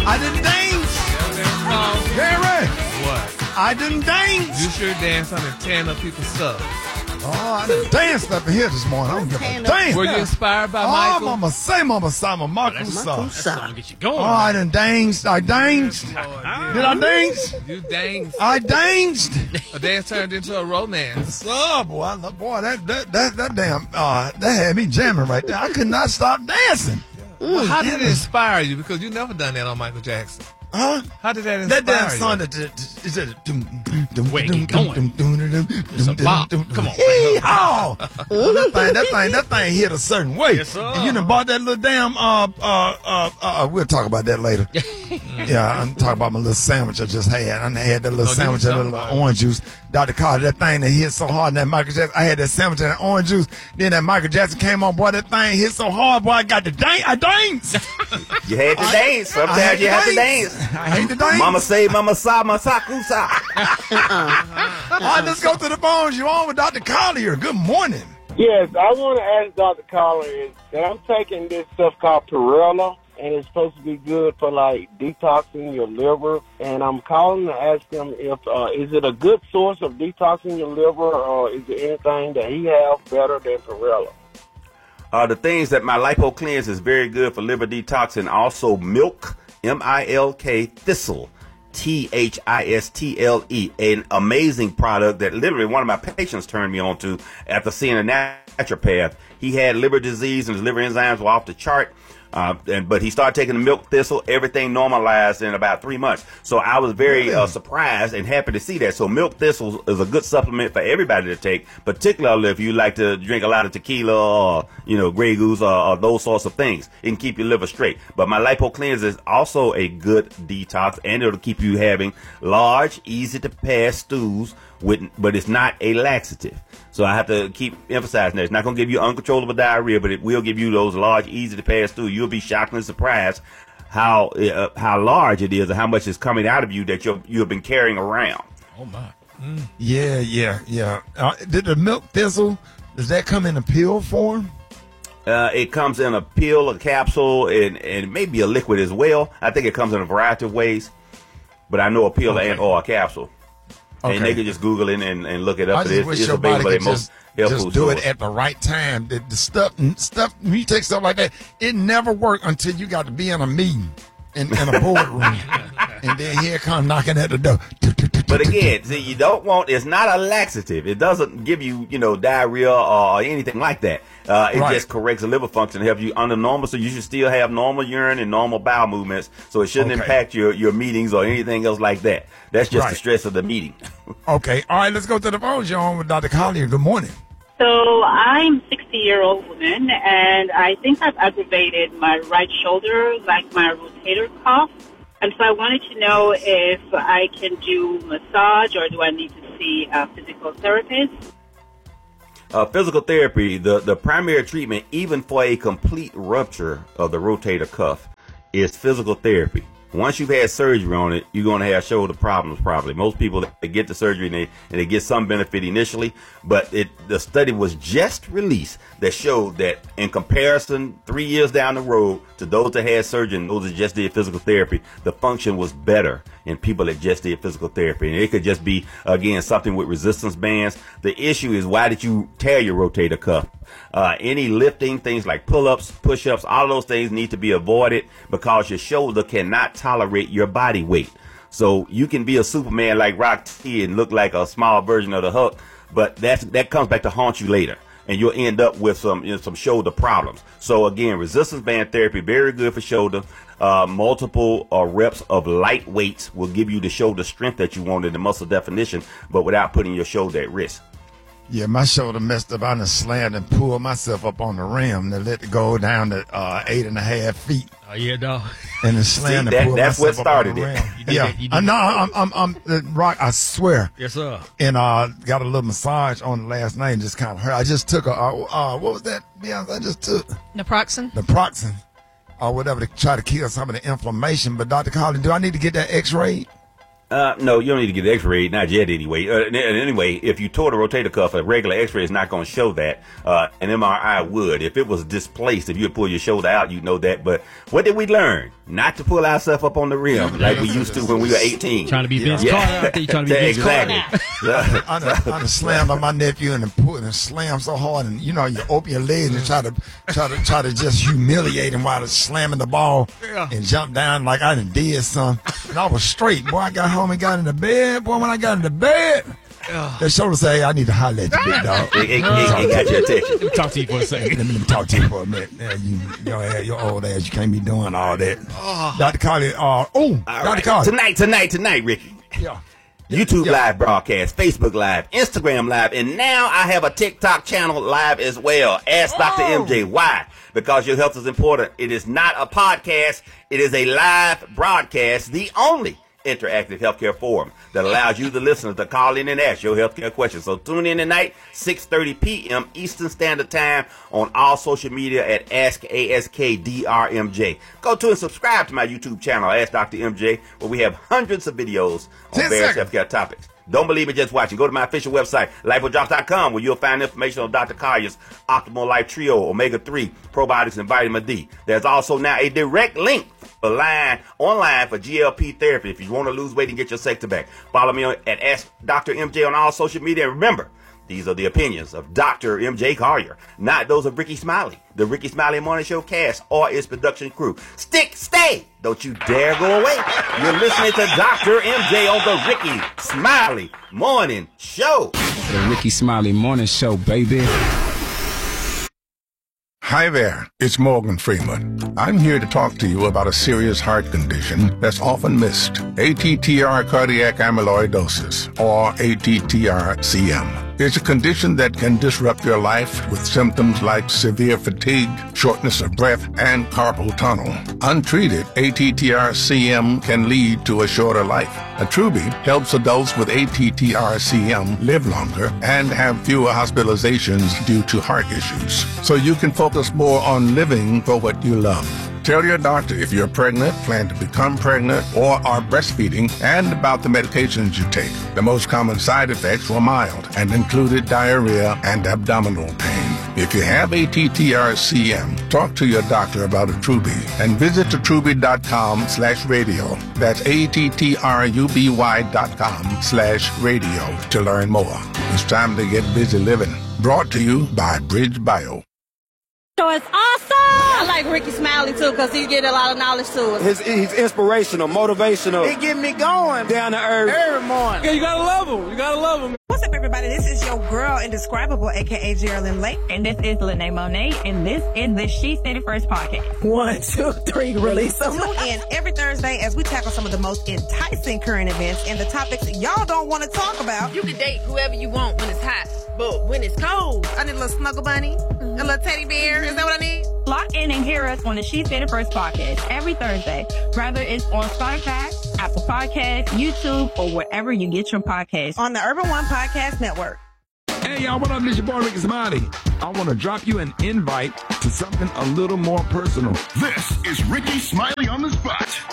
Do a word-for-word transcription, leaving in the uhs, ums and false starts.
I done danced. Gary. What? I done danced. You sure dance on and tearing up people's stuff. Oh, I done danced up in here this morning. I don't give a damn. Were you inspired by oh, Michael? Mama say, Mama say, Mama Marcus. That's gonna get you going. Oh, I done danced. I danced. Did I dance? You danced. I danced. A dance turned into a romance. Oh, boy, I love- boy, that that that, that damn, uh, that had me jamming right there. I could not stop dancing. Well, how did it inspire you? Because you never done that on Michael Jackson. Huh? How did that inspire That damn you? song that is it? Wait, keep going. It's a bop. Come on. Oh, that thing, that thing, that thing hit a certain way. Yes, sir. And you done bought that little damn. Uh, uh, uh, uh, we'll talk about that later. Yeah, I'm talking about my little sandwich I just had. I had that little Oh, you sandwich was and a talking little about it. orange juice. Doctor Carter, that thing that hit so hard in that Michael Jackson. I had that sandwich and that orange juice. Then that Michael Jackson came on, boy. That thing hit so hard, boy. I got to dance. I danced. You had to I- dance. I Sometimes had you to have to dance. dance. I hate to dance. Mama say, Mama sa, masakusa. All right, let's go to the phones. You're on with Doctor Collier. Good morning. Yes, I want to ask Doctor Collier that I'm taking this stuff called Perella, and it's supposed to be good for, like, detoxing your liver. And I'm calling to ask him if, uh, is it a good source of detoxing your liver, or is there anything that he has better than Perella? Uh, the things that my Lipo Cleanse is very good for liver detox, and also milk, M I L K, Thistle, T H I S T L E, an amazing product that literally one of my patients turned me on to after seeing a naturopath. He had liver disease and his liver enzymes were off the chart. Uh, and, but he started taking the milk thistle, everything normalized in about three months. So I was very uh, surprised and happy to see that. So milk thistle is a good supplement for everybody to take, particularly if you like to drink a lot of tequila or, you know, Grey Goose or, or those sorts of things. It can keep your liver straight. But my Lipo Cleanse is also a good detox, and it'll keep you having large, easy to pass stools, with, but it's not a laxative. So I have to keep emphasizing that. It's not going to give you uncontrollable diarrhea, but it will give you those large, easy to pass through. You'll be shockingly surprised how uh, how large it is and how much is coming out of you that you've, you've been carrying around. Oh, my. Yeah, yeah, yeah. Uh, did the milk thistle, does that come in a pill form? Uh, it comes in a pill, a capsule, and, and maybe a liquid as well. I think it comes in a variety of ways, but I know a pill Okay. and or a capsule. Okay. And they can just Google it and, and look it I up. just It's, wish it's your body available could at most just, health just food do stores. it at the right time. The, the stuff, stuff, when you take stuff like that, it never worked until you got to be in a meeting in, in a boardroom. And then here come knocking at the door. But again, see, you don't want, it's not a laxative. It doesn't give you, you know, diarrhea or anything like that. Uh, it Right. just corrects the liver function and helps you under normal. So you should still have normal urine and normal bowel movements. So it shouldn't Okay. impact your, your meetings or anything else like that. That's just the Right. stress of the meeting. Okay. All right, let's go to the phone. You're on with Doctor Collier. Good morning. So I'm a sixty-year-old woman, and I think I've aggravated my right shoulder, like my rotator cuff. And so I wanted to know if I can do massage or do I need to see a physical therapist? Uh, physical therapy, the, the primary treatment, even for a complete rupture of the rotator cuff, is physical therapy. Once you've had surgery on it, you're going to have shoulder problems probably. Most people, they get the surgery and they, and they get some benefit initially, but it, the study was just released that showed that in comparison, three years down the road to those that had surgery and those that just did physical therapy, the function was better in people that just did physical therapy. And it could just be, again, something with resistance bands. The issue is, why did you tear your rotator cuff? Uh, any lifting, things like pull-ups, push-ups, all those things need to be avoided because your shoulder cannot tolerate your body weight. So you can be a Superman like Rock T and look like a small version of the Hulk, but that's, that comes back to haunt you later. And you'll end up with some, you know, some shoulder problems. So again, resistance band therapy, very good for shoulder. Uh, multiple uh, reps of light weights will give you the shoulder strength that you want and the muscle definition, but without putting your shoulder at risk. Yeah, my shoulder messed up. I done slammed and pulled myself up on the rim to let it go down to uh, eight and a half feet. Oh, yeah, dog. And then slammed See, and that- pulled that's myself what up on started the it. rim. You did Yeah, it. You did uh, no, it. I'm, I'm, I'm, uh, Rock. I swear. Yes, sir. And uh, got a little massage on the last night and just kind of hurt. I just took a uh, uh, what was that? Beyonce? I just took Naproxen? naproxen or whatever to try to kill some of the inflammation. But Doctor Collins, do I need to get that X-rayed? Uh, Uh, no, you don't need to get an x-ray, not yet anyway. Uh, and anyway, if you tore the rotator cuff, a regular x-ray is not going to show that. Uh, an M R I would. If it was displaced, if you pull your shoulder out, you know that. But what did we learn? Not to pull ourselves up on the rim like we used to when we were eighteen. Trying to be Vince Yeah. Carter out there. Trying to be Vince Carter. Exactly. I done, I done slammed on my nephew and then pulled and slammed so hard, and you know you open your legs and try to try to try to just humiliate him while it's slamming the ball and jump down like I done did something. And I was straight. Boy, I got home and got in the bed. Boy, when I got in the bed, that shoulder say, "I need to holler at you, big dog." It, it, it, it got your attention. Let me talk to you for a second. Let me, let me talk to you for a minute. Yeah, you, your, ass, your old ass, you can't be doing all that. Doctor Carly, uh, oh, All Doctor right. Carly. Tonight, tonight, tonight, Ricky. Yeah. YouTube Yeah. live broadcast, Facebook live, Instagram live, and now I have a TikTok channel live as well. Ask Doctor M J why. Because your health is important. It is not a podcast. It is a live broadcast, the only interactive healthcare forum that allows you, the listeners, to call in and ask your healthcare questions. So tune in tonight, six thirty p.m. Eastern Standard Time on all social media at Ask A S K D R M J. Go to and subscribe to my YouTube channel, Ask Doctor M J, where we have hundreds of videos on Ten various seconds. healthcare topics. Don't believe me, just watch it. Go to my official website, lipo drops dot com, where you'll find information on Doctor Collier's Optimal Life Trio, omega three, probiotics, and vitamin D. There's also now a direct link for line, online for G L P therapy if you want to lose weight and get your sector back. Follow me on, at Ask Doctor M J on all social media. And remember, these are the opinions of Doctor M J Collier, not those of Ricky Smiley, the Ricky Smiley Morning Show cast, or its production crew. Stick, stay! Don't you dare go away. You're listening to Doctor M J on the Ricky Smiley Morning Show. The Ricky Smiley Morning Show, baby. Hi there, it's Morgan Freeman. I'm here to talk to you about a serious heart condition that's often missed. A T T R cardiac amyloidosis, or A T T R C M. It's a condition that can disrupt your life with symptoms like severe fatigue, shortness of breath, and carpal tunnel. Untreated, A T T R C M can lead to a shorter life. Attruby helps adults with A T T R C M live longer and have fewer hospitalizations due to heart issues, so you can focus more on living for what you love. Tell your doctor if you're pregnant, plan to become pregnant, or are breastfeeding, and about the medications you take. The most common side effects were mild and included diarrhea and abdominal pain. If you have A T T R C M, talk to your doctor about Attruby and visit attruby dot com slash radio. That's A T T R U B Y dot com slash radio to learn more. It's time to get busy living. Brought to you by Bridge Bio. So it's awesome. I like Ricky Smiley too because he get a lot of knowledge to us. His, he's inspirational, motivational. He get me going Down to earth. every morning. Yeah, you gotta love him. You gotta love him. What's up, everybody? This is your girl, Indescribable, a k a. Geraldine Lake. And this is Lene Monet, and this is the She Said It First podcast. One, two, three, release them. Tune in every Thursday as we tackle some of the most enticing current events and the topics y'all don't want to talk about. You can date whoever you want when it's hot, but when it's cold, I need a little snuggle bunny, mm-hmm. a little teddy bear. Is that what I need? Lock in and hear us on the She Said It First podcast every Thursday, whether it's on Spotify, Apple Podcasts, YouTube, or wherever you get your podcasts. On the Urban One Podcast Network. Hey, y'all, what up? This your boy, Ricky Smiley. I want to drop you an invite to something a little more personal. This is Ricky Smiley on the Spot.